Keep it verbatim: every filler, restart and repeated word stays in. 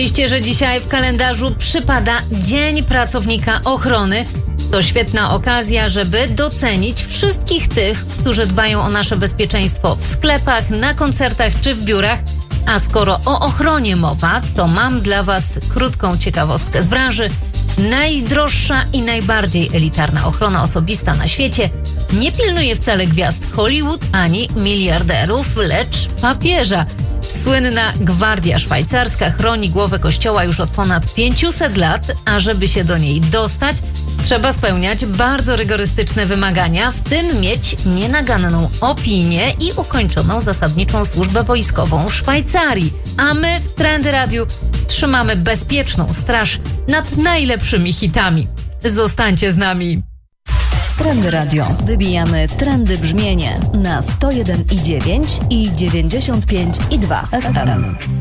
Oczywiście, że dzisiaj w kalendarzu przypada Dzień Pracownika Ochrony. To świetna okazja, żeby docenić wszystkich tych, którzy dbają o nasze bezpieczeństwo w sklepach, na koncertach czy w biurach. A skoro o ochronie mowa, to mam dla Was krótką ciekawostkę z branży. Najdroższa i najbardziej elitarna ochrona osobista na świecie nie pilnuje wcale gwiazd Hollywood ani miliarderów, lecz papieża. Słynna Gwardia Szwajcarska chroni głowę kościoła już od ponad pięciuset lat, a żeby się do niej dostać, trzeba spełniać bardzo rygorystyczne wymagania, w tym mieć nienaganną opinię i ukończoną zasadniczą służbę wojskową w Szwajcarii. A my w Trendy Radiu trzymamy bezpieczną straż nad najlepszymi hitami. Zostańcie z nami! Trendy Radio. Wybijamy trendy brzmienie na sto jeden i dziewięć i dziewięćdziesiąt pięć i dwa F M.